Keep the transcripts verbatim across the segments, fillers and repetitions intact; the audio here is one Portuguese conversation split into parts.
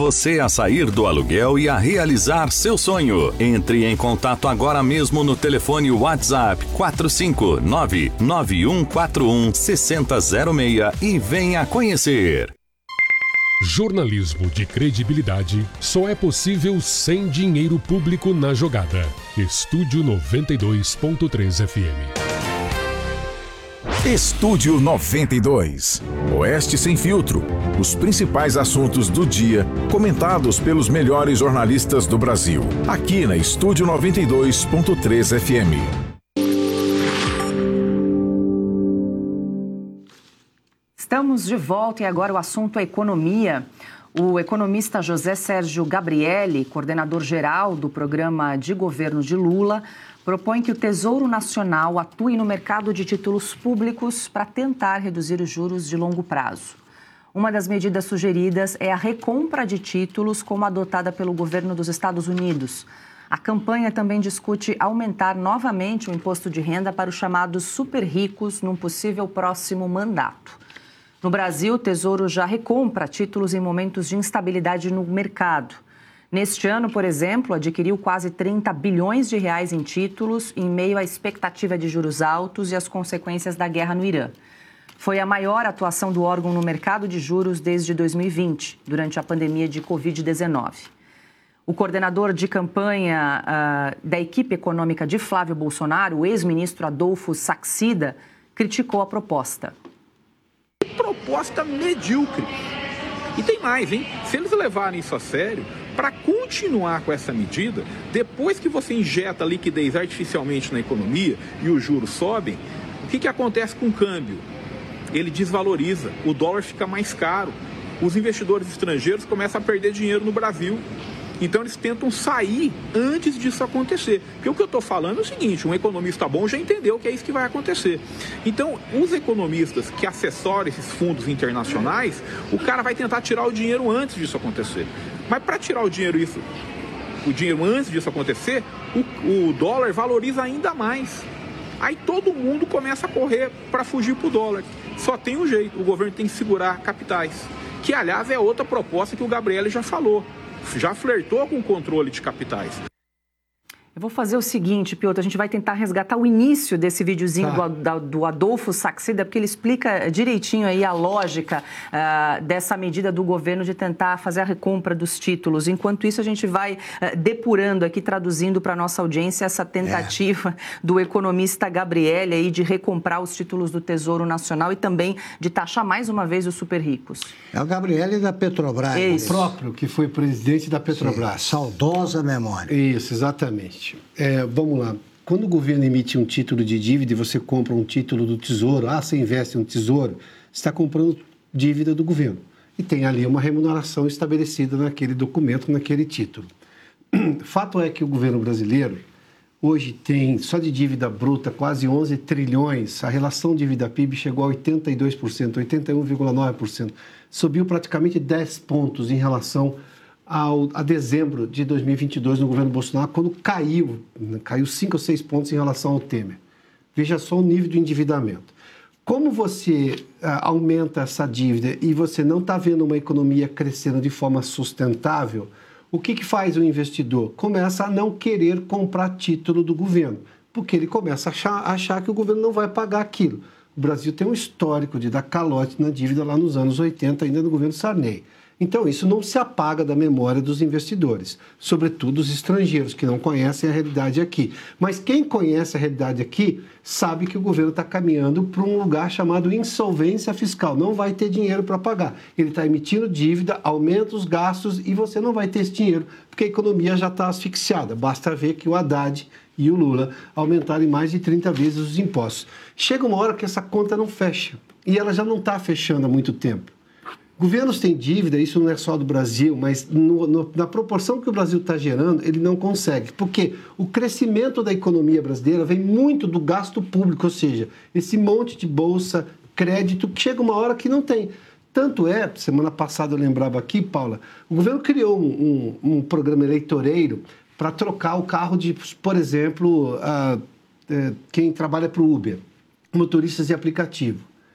você a sair do aluguel e a realizar seu sonho. Entre em contato agora mesmo no telefone WhatsApp quatro cinco nove, nove um quatro um, seis zero zero seis e venha conhecer. Jornalismo de credibilidade só é possível sem dinheiro público na jogada. Estúdio noventa e dois ponto três F M. Estúdio noventa e dois. Oeste Sem Filtro. Os principais assuntos do dia, comentados pelos melhores jornalistas do Brasil. Aqui na Estúdio noventa e dois ponto três F M. Estamos de volta e agora o assunto é economia. O economista José Sérgio Gabrielli, coordenador geral do programa de governo de Lula, propõe que o Tesouro Nacional atue no mercado de títulos públicos para tentar reduzir os juros de longo prazo. Uma das medidas sugeridas é a recompra de títulos, como adotada pelo governo dos Estados Unidos. A campanha também discute aumentar novamente o imposto de renda para os chamados super ricos num possível próximo mandato. No Brasil, o Tesouro já recompra títulos em momentos de instabilidade no mercado. Neste ano, por exemplo, adquiriu quase trinta bilhões de reais em títulos em meio à expectativa de juros altos e às consequências da guerra no Irã. Foi a maior atuação do órgão no mercado de juros desde dois mil e vinte, durante a pandemia de covid dezenove. O coordenador de campanha uh, da equipe econômica de Flávio Bolsonaro, o ex-ministro Adolfo Saxida, criticou a proposta. Proposta medíocre. E tem mais, hein? Se eles levarem isso a sério, para continuar com essa medida, depois que você injeta liquidez artificialmente na economia e os juros sobem, o que, que acontece com o câmbio? Ele desvaloriza, o dólar fica mais caro, os investidores estrangeiros começam a perder dinheiro no Brasil. Então eles tentam sair antes disso acontecer. Porque o que eu estou falando é o seguinte, um economista bom já entendeu que é isso que vai acontecer. Então, os economistas que assessoram esses fundos internacionais, o cara vai tentar tirar o dinheiro antes disso acontecer. Mas para tirar o dinheiro, isso, o dinheiro antes disso acontecer, o, o dólar valoriza ainda mais. Aí todo mundo começa a correr para fugir para o dólar. Só tem um jeito, o governo tem que segurar capitais. Que, aliás, é outra proposta que o Gabrielli já falou. Já flertou com o controle de capitais. Eu vou fazer o seguinte, Piotr, a gente vai tentar resgatar o início desse videozinho tá. do, do Adolfo Saxida, porque ele explica direitinho aí a lógica uh, dessa medida do governo de tentar fazer a recompra dos títulos. Enquanto isso, a gente vai uh, depurando aqui, traduzindo para a nossa audiência essa tentativa é. do economista Gabrielli aí de recomprar os títulos do Tesouro Nacional e também de taxar mais uma vez os super ricos. É o Gabrielli da Petrobras. Isso. O próprio que foi presidente da Petrobras. Sim. Saudosa memória. Isso, exatamente. É, vamos lá, quando o governo emite um título de dívida e você compra um título do Tesouro, ah, você investe no Tesouro, você está comprando dívida do governo. E tem ali uma remuneração estabelecida naquele documento, naquele título. Fato é que o governo brasileiro hoje tem, só de dívida bruta, quase onze trilhões, a relação dívida-P I B chegou a oitenta e dois por cento, oitenta e um vírgula nove por cento, subiu praticamente dez pontos em relação Ao, a dezembro de dois mil e vinte e dois no governo Bolsonaro, quando caiu, caiu cinco ou seis pontos em relação ao Temer. Veja só o nível de endividamento. Como você ah, aumenta essa dívida e você não está vendo uma economia crescendo de forma sustentável, o que, que faz o investidor? Começa a não querer comprar título do governo, porque ele começa a achar, a achar que o governo não vai pagar aquilo. O Brasil tem um histórico de dar calote na dívida lá nos anos oitenta, ainda no governo Sarney. Então, isso não se apaga da memória dos investidores, sobretudo os estrangeiros, que não conhecem a realidade aqui. Mas quem conhece a realidade aqui sabe que o governo está caminhando para um lugar chamado insolvência fiscal. Não vai ter dinheiro para pagar. Ele está emitindo dívida, aumenta os gastos e você não vai ter esse dinheiro, porque a economia já está asfixiada. Basta ver que o Haddad e o Lula aumentaram em mais de trinta vezes os impostos. Chega uma hora que essa conta não fecha, e ela já não está fechando há muito tempo. Governos têm dívida, isso não é só do Brasil, mas no, no, na proporção que o Brasil está gerando, ele não consegue. Porque o crescimento da economia brasileira vem muito do gasto público, ou seja, esse monte de bolsa, crédito, que chega uma hora que não tem. Tanto é, semana passada eu lembrava aqui, Paula, o governo criou um, um, um programa eleitoreiro para trocar o carro de, por exemplo, uh, uh, quem trabalha para o Uber, motoristas de aplicativo.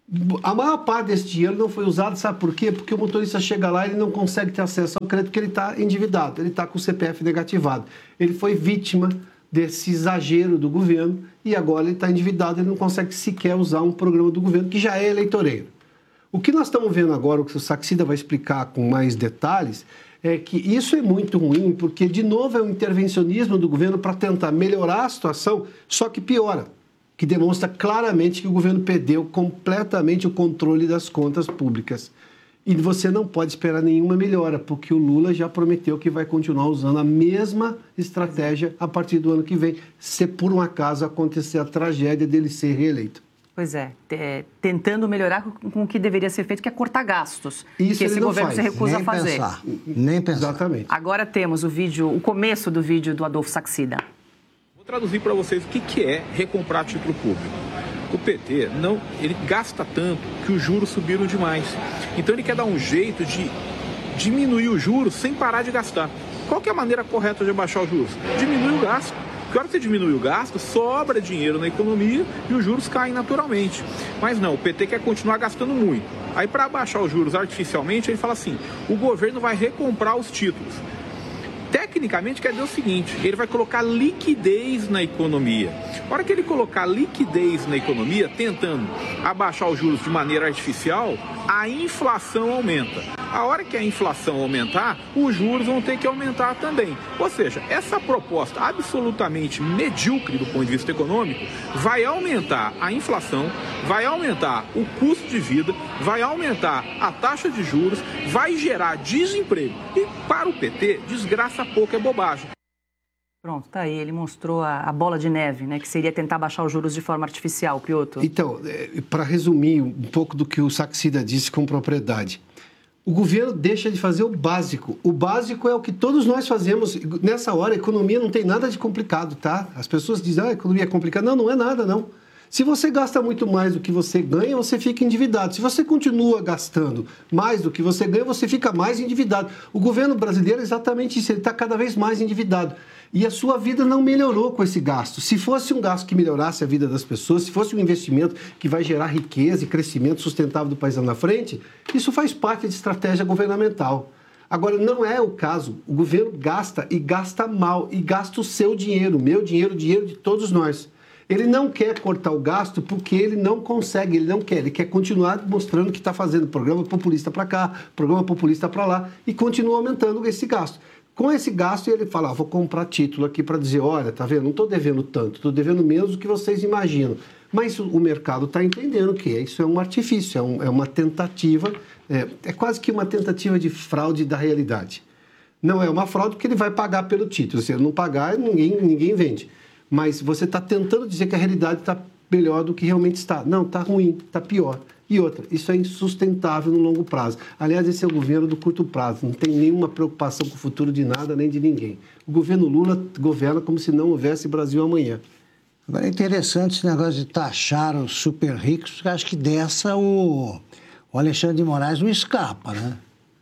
A maior parte desse dinheiro não foi usado, sabe por quê? Porque o motorista chega lá e ele não consegue ter acesso ao crédito porque ele está endividado, ele está com o C P F negativado. Ele foi vítima desse exagero do governo e agora ele está endividado, ele não consegue sequer usar um programa do governo que já é eleitoreiro. O que nós estamos vendo agora, o que o Saxida vai explicar com mais detalhes, é que isso é muito ruim, porque, de novo, é um intervencionismo do governo para tentar melhorar a situação, só que piora, que demonstra claramente que o governo perdeu completamente o controle das contas públicas. E você não pode esperar nenhuma melhora, porque o Lula já prometeu que vai continuar usando a mesma estratégia a partir do ano que vem, se por um acaso acontecer a tragédia dele ser reeleito. Pois é, é tentando melhorar com o que deveria ser feito, que é cortar gastos. Isso que esse ele não governo faz. se recusa Nem a fazer. Pensar. Nem pensar. Exatamente. Agora temos o vídeo, o começo do vídeo do Adolfo Saxida. Vou traduzir para vocês o que, que é recomprar título público. O P T, não, ele gasta tanto que os juros subiram demais. Então ele quer dar um jeito de diminuir os juros sem parar de gastar. Qual que é a maneira correta de abaixar os juros? Diminuir o gasto. Porque a hora que você diminui o gasto, sobra dinheiro na economia e os juros caem naturalmente. Mas não, o P T quer continuar gastando muito. Aí, para abaixar os juros artificialmente, ele fala assim, o governo vai recomprar os títulos. Tecnicamente, quer dizer o seguinte, ele vai colocar liquidez na economia. A hora que ele colocar liquidez na economia, tentando abaixar os juros de maneira artificial, a inflação aumenta. A hora que a inflação aumentar, os juros vão ter que aumentar também. Ou seja, essa proposta absolutamente medíocre do ponto de vista econômico vai aumentar a inflação, vai aumentar o custo de vida, vai aumentar a taxa de juros, vai gerar desemprego. E para o P T, desgraça pouco é bobagem. Pronto, tá aí. Ele mostrou a, a bola de neve, né? Que seria tentar baixar os juros de forma artificial, Piotr. Então, é, para resumir um pouco do que o Saxida disse com propriedade, o governo deixa de fazer o básico. O básico é o que todos nós fazemos. Nessa hora, a economia não tem nada de complicado, tá? As pessoas dizem, ah, a economia é complicada. Não, não é nada, não. Se você gasta muito mais do que você ganha, você fica endividado. Se você continua gastando mais do que você ganha, você fica mais endividado. O governo brasileiro é exatamente isso, ele está cada vez mais endividado. E a sua vida não melhorou com esse gasto. Se fosse um gasto que melhorasse a vida das pessoas, se fosse um investimento que vai gerar riqueza e crescimento sustentável do país lá na frente, isso faz parte de estratégia governamental. Agora, não é o caso. O governo gasta e gasta mal, e gasta o seu dinheiro, o meu dinheiro, o dinheiro de todos nós. Ele não quer cortar o gasto porque ele não consegue, ele não quer. Ele quer continuar mostrando que está fazendo programa populista para cá, programa populista para lá, e continua aumentando esse gasto. Com esse gasto, ele fala, ah, vou comprar título aqui para dizer, olha, tá vendo, não estou devendo tanto, estou devendo menos do que vocês imaginam. Mas o mercado está entendendo que isso é um artifício, é, um, é uma tentativa, é, é quase que uma tentativa de fraude da realidade. Não é uma fraude porque ele vai pagar pelo título. Se ele não pagar, ninguém, ninguém vende. Mas você está tentando dizer que a realidade está melhor do que realmente está. Não, está ruim, está pior. E outra, isso é insustentável no longo prazo. Aliás, esse é o governo do curto prazo. Não tem nenhuma preocupação com o futuro de nada nem de ninguém. O governo Lula governa como se não houvesse Brasil amanhã. Agora é interessante esse negócio de taxar os super ricos, porque acho que dessa o, o Alexandre de Moraes não escapa, né?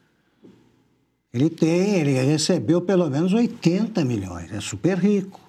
Ele tem, ele recebeu pelo menos oitenta milhões, é super rico.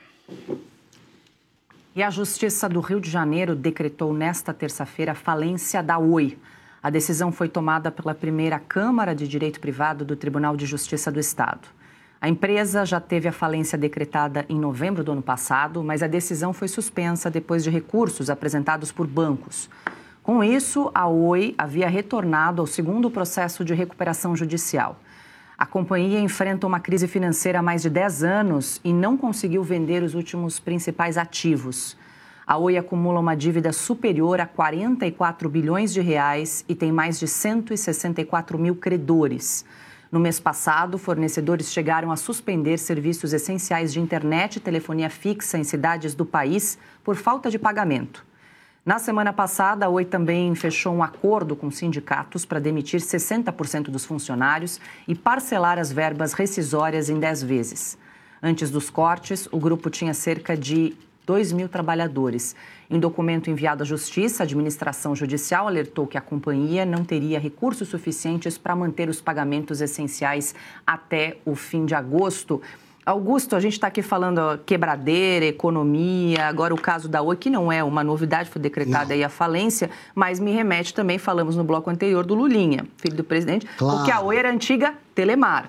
E a Justiça do Rio de Janeiro decretou nesta terça-feira a falência da Oi. A decisão foi tomada pela primeira Câmara de Direito Privado do Tribunal de Justiça do Estado. A empresa já teve a falência decretada em novembro do ano passado, mas a decisão foi suspensa depois de recursos apresentados por bancos. Com isso, a Oi havia retornado ao segundo processo de recuperação judicial. A companhia enfrenta uma crise financeira há mais de dez anos e não conseguiu vender os últimos principais ativos. A Oi acumula uma dívida superior a quarenta e quatro bilhões de reais e tem mais de cento e sessenta e quatro mil credores. No mês passado, fornecedores chegaram a suspender serviços essenciais de internet e telefonia fixa em cidades do país por falta de pagamento. Na semana passada, a Oi também fechou um acordo com sindicatos para demitir sessenta por cento dos funcionários e parcelar as verbas rescisórias em dez vezes. Antes dos cortes, o grupo tinha cerca de dois mil trabalhadores. Em documento enviado à Justiça, a administração judicial alertou que a companhia não teria recursos suficientes para manter os pagamentos essenciais até o fim de agosto. Augusto, a gente está aqui falando ó, quebradeira, economia, agora o caso da Oi, que não é uma novidade, foi decretada aí a falência, mas me remete também, falamos no bloco anterior, do Lulinha, filho do presidente, Claro. porque a Oi era a antiga Telemar.